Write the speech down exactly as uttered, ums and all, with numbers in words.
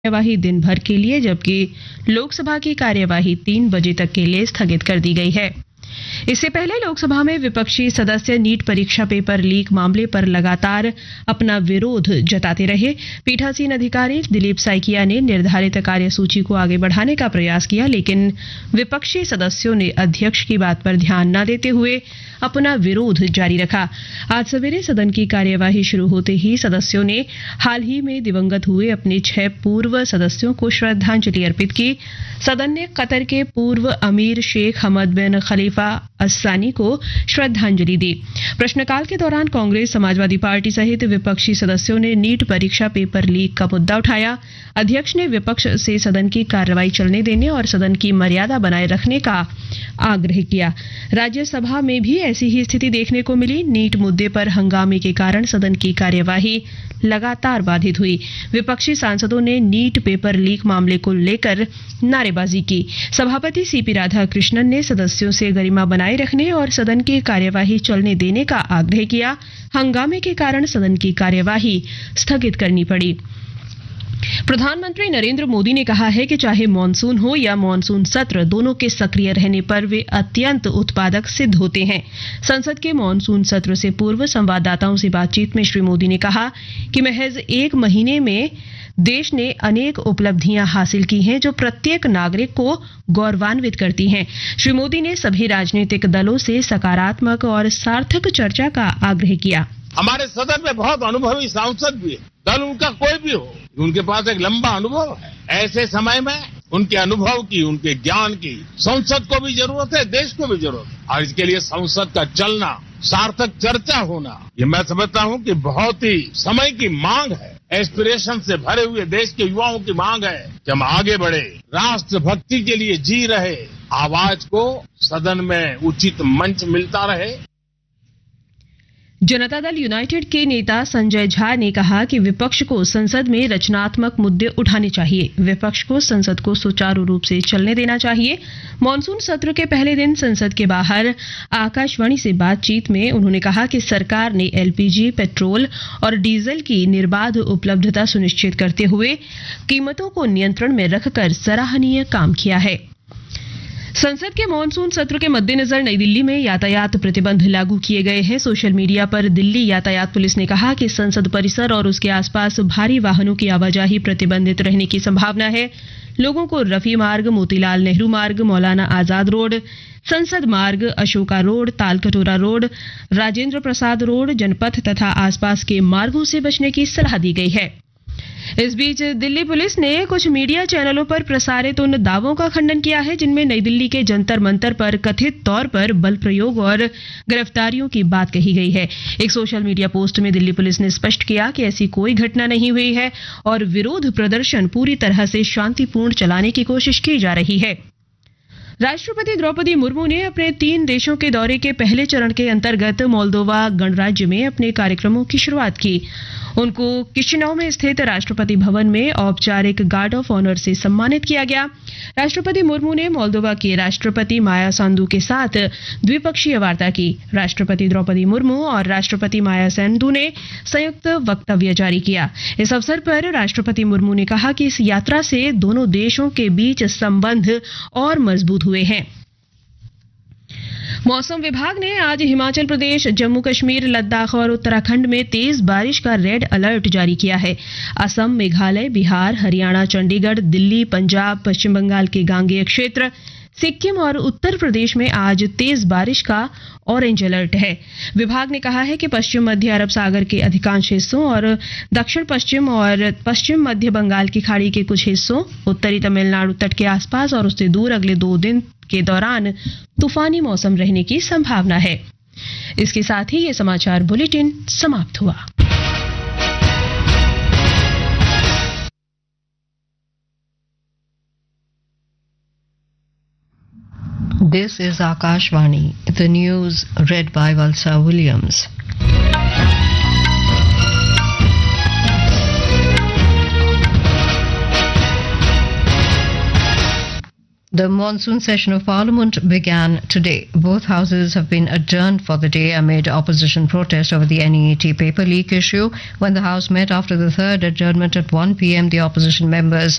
कार्यवाही दिन भर के लिए जबकि लोकसभा की कार्यवाही तीन बजे तक के लिए स्थगित कर दी गई है। इससे पहले लोकसभा में विपक्षी सदस्य नीट परीक्षा पेपर लीक मामले पर लगातार अपना विरोध जताते रहे। पीठासीन अधिकारी दिलीप साइकिया ने निर्धारित कार्यसूची को आगे बढ़ाने का प्रयास किया, लेकिन विपक्षी सदस्यों ने अध्यक्ष की बात पर ध्यान न देते हुए अपना विरोध जारी रखा। आज सवेरे सदन की कार्यवाही शुरू होते ही सदस्यों ने हाल ही में दिवंगत हुए अपने छह पूर्व सदस्यों को श्रद्धांजलि अर्पित की। सदन ने कतर के पूर्व अमीर शेख हमद बिन खलीफा अस्सानी को श्रद्धांजलि दी। प्रश्नकाल के दौरान कांग्रेस, समाजवादी पार्टी सहित विपक्षी सदस्यों ने नीट परीक्षा पेपर लीक का मुद्दा उठाया। अध्यक्ष ने विपक्ष से सदन की कार्रवाई चलने देने और सदन की मर्यादा बनाए रखने का आग्रह किया। राज्यसभा में भी ऐसी ही स्थिति देखने को मिली। नीट मुद्दे पर हंगामे के कारण सदन की कार्यवाही लगातार बाधित हुई। विपक्षी सांसदों ने नीट पेपर लीक मामले को लेकर नारेबाजी की। सभापति सीपी राधाकृष्णन ने सदस्यों से गरिमा बनाए रखने और सदन की कार्यवाही चलने देने का आग्रह किया। हंगामे के कारण सदन की कार्यवाही स्थगित करनी पड़ी। प्रधानमंत्री नरेंद्र मोदी ने कहा है कि चाहे मॉनसून हो या मॉनसून सत्र, दोनों के सक्रिय रहने पर वे अत्यंत उत्पादक सिद्ध होते हैं। संसद के मॉनसून सत्र से पूर्व संवाददाताओं से बातचीत में श्री मोदी ने कहा कि महज एक महीने में देश ने अनेक उपलब्धियां हासिल की हैं जो प्रत्येक नागरिक को गौरवान्वित करती हैं। श्री मोदी ने सभी राजनीतिक दलों से सकारात्मक और सार्थक चर्चा का आग्रह किया। हमारे सदन में बहुत अनुभवी सांसद भी है, दल उनका कोई भी हो, उनके पास एक लंबा अनुभव है। ऐसे समय में उनके अनुभव की, उनके ज्ञान की संसद को भी जरूरत है, देश को भी जरूरत है। और इसके लिए संसद का चलना, सार्थक चर्चा होना, ये मैं समझता हूं कि बहुत ही समय की मांग है। एस्पिरेशन से भरे हुए देश के युवाओं की मांग है कि हम आगे बढ़े, राष्ट्रभक्ति के लिए जी रहे आवाज को सदन में उचित मंच मिलता रहे। जनता दल यूनाइटेड के नेता संजय झा ने कहा कि विपक्ष को संसद में रचनात्मक मुद्दे उठाने चाहिए। विपक्ष को संसद को सुचारू रूप से चलने देना चाहिए। मॉनसून सत्र के पहले दिन संसद के बाहर आकाशवाणी से बातचीत में उन्होंने कहा कि सरकार ने एलपीजी, पेट्रोल और डीजल की निर्बाध उपलब्धता सुनिश्चित करते हुए कीमतों को नियंत्रण में रखकर सराहनीय काम किया है। संसद के मॉनसून सत्र के मद्देनजर नई दिल्ली में यातायात प्रतिबंध लागू किए गए हैं। सोशल मीडिया पर दिल्ली यातायात पुलिस ने कहा कि संसद परिसर और उसके आसपास भारी वाहनों की आवाजाही प्रतिबंधित रहने की संभावना है। लोगों को रफी मार्ग, मोतीलाल नेहरू मार्ग, मौलाना आजाद रोड, संसद मार्ग, Ashoka road, Talkatora road, Rajendra Prasad road, जनपथ तथा आसपास के मार्गों से बचने की सलाह दी गई है। इस बीच दिल्ली पुलिस ने कुछ मीडिया चैनलों पर प्रसारित उन दावों का खंडन किया है जिनमें नई दिल्ली के जंतर मंतर पर कथित तौर पर बल प्रयोग और गिरफ्तारियों की बात कही गई है। एक सोशल मीडिया पोस्ट में दिल्ली पुलिस ने स्पष्ट किया कि ऐसी कोई घटना नहीं हुई है और विरोध प्रदर्शन पूरी तरह से शांतिपूर्ण चलाने की कोशिश की जा रही है। राष्ट्रपति द्रौपदी मुर्मू ने अपने तीन देशों के दौरे के पहले चरण के अंतर्गत मोल्दोवा गणराज्य में अपने कार्यक्रमों की शुरुआत की। उनको किशिनौ में स्थित राष्ट्रपति भवन में औपचारिक गार्ड ऑफ ऑनर से सम्मानित किया गया। राष्ट्रपति मुर्मू ने मोल्दोवा के राष्ट्रपति माया सांदू के साथ द्विपक्षीय वार्ता की। राष्ट्रपति द्रौपदी मुर्मू और राष्ट्रपति माया सांदू ने संयुक्त वक्तव्य जारी किया। इस अवसर पर राष्ट्रपति मुर्मू ने कहा कि इस यात्रा से दोनों देशों के बीच संबंध और मजबूत हुए हैं। मौसम विभाग ने आज हिमाचल प्रदेश, जम्मू कश्मीर, लद्दाख और उत्तराखंड में तेज बारिश का रेड अलर्ट जारी किया है। असम, मेघालय, बिहार, हरियाणा, चंडीगढ़, दिल्ली, पंजाब, पश्चिम बंगाल के गांगेय क्षेत्र, सिक्किम और उत्तर प्रदेश में आज तेज बारिश का ऑरेंज अलर्ट है। विभाग ने कहा है कि पश्चिम मध्य अरब सागर के अधिकांश हिस्सों और दक्षिण पश्चिम और पश्चिम मध्य बंगाल की खाड़ी के कुछ हिस्सों, उत्तरी तमिलनाडु तट के आसपास और उससे दूर अगले दो दिन के दौरान तूफानी मौसम रहने की संभावना है। इसके साथ ही ये समाचार बुलेटिन समाप्त हुआ। This is Akashvani, the news read by Valsa Williams. The monsoon session of Parliament began today. Both houses have been adjourned for the day amid opposition protest over the N E A T paper leak issue. When the House met after the third adjournment at one p m, the opposition members